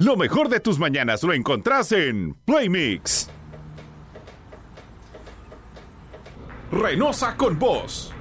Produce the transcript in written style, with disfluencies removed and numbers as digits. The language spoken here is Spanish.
Lo mejor de tus mañanas lo encontrás en Play Mix. Reynosa con Voz.